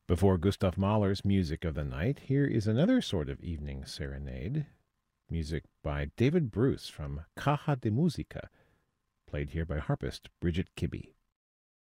Before Gustav Mahler's Music of the Night, here is another sort of evening serenade. Music by David Bruce from Caja de Musica, played here by harpist Bridget Kibbe.